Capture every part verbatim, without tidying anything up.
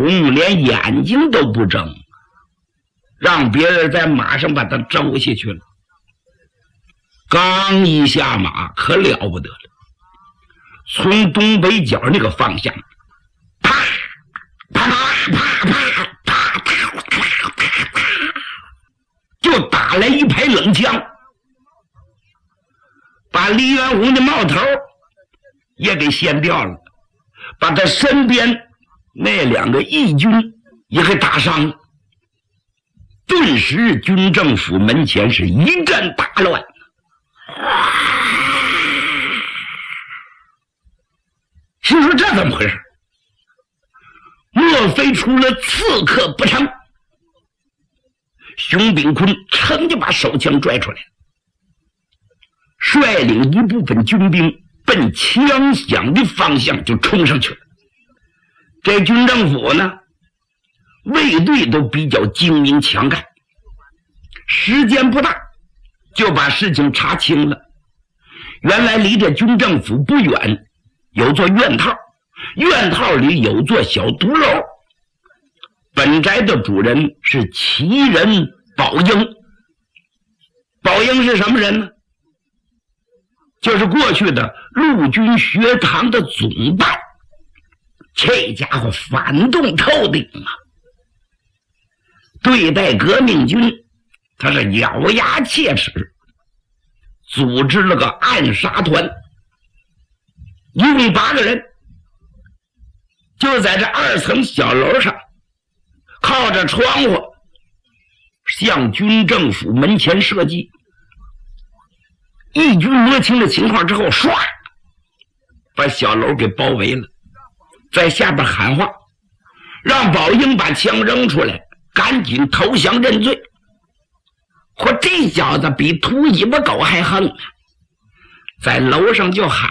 红，连眼睛都不睁，让别人在马上把他周下去了。刚一下马可了不得了，从东北角那个方向，啪啪啪啪啪啪啪啪啪，就打来一排冷枪，把李元洪的帽头也给掀掉了，把他身边那两个义军也给打伤了。顿时军政府门前是一阵大乱。是说这怎么回事？莫非出了刺客不成？熊秉坤噌就把手枪拽出来，率领一部分军兵奔枪响的方向就冲上去了。这军政府呢，卫队都比较精明强干，时间不大就把事情查清了。原来离这军政府不远有座院套，院套里有座小独楼，本宅的主人是奇人宝英。宝英是什么人呢？就是过去的陆军学堂的总办。这家伙反动透顶啊，对待革命军他是咬牙切齿，组织了个暗杀团，一共八个人，就在这二层小楼上靠着窗户向军政府门前射击。义军摸清了情况之后，唰把小楼给包围了，在下边喊话，让宝英把枪扔出来，赶紧投降认罪。嚯，这小子比秃尾巴狗还横啊，在楼上就喊：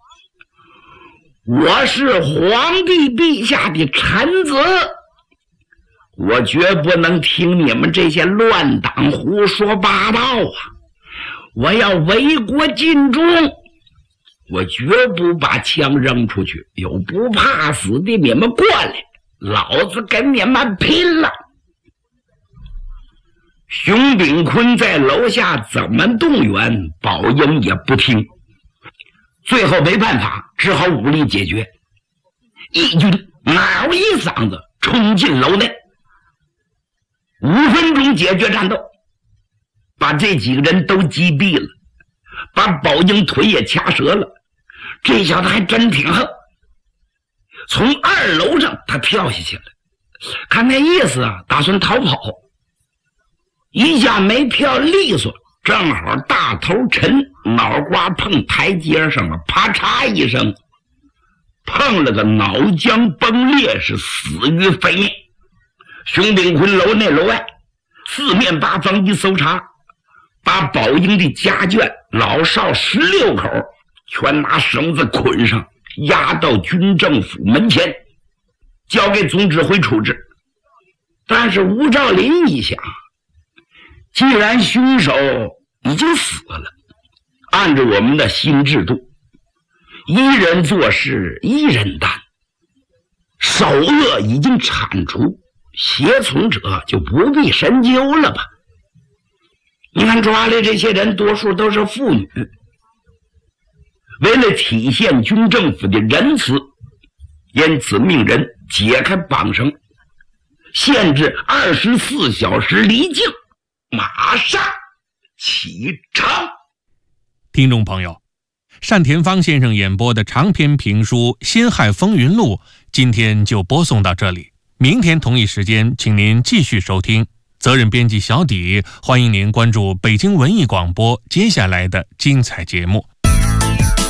我是皇帝陛下的臣子，我绝不能听你们这些乱党胡说八道啊！我要为国尽忠，我绝不把枪扔出去，有不怕死的你们过来，老子跟你们拼了！熊秉坤在楼下怎么动员，宝英也不听，最后没办法，只好武力解决。义军嗷一嗓子冲进楼内，五分钟解决战斗，把这几个人都击毙了，把宝英腿也掐折了。这小子还真挺横，从二楼上他跳下去了，看那意思啊，打算逃跑，一下没跳利索，正好大头沉，脑瓜碰台阶上了，啪嚓一声，碰了个脑浆崩裂，是死于非命。熊秉坤楼内楼外四面八方一搜查，把宝英的家眷老少十六口全拿绳子捆上，押到军政府门前，交给总指挥处置。但是吴兆麟一想，既然凶手已经死了，按照我们的新制度，一人做事一人担，首恶已经铲除，胁从者就不必深究了吧。你看抓来这些人多数都是妇女，为了体现军政府的仁慈，因此命人解开绑绳，限制二十四小时离境，马上启程。 听众朋友，单田芳先生演播的长篇评书《辛亥风云录》今天就播送到这里，明天同一时间请您继续收听。责任编辑小底，欢迎您关注北京文艺广播接下来的精彩节目。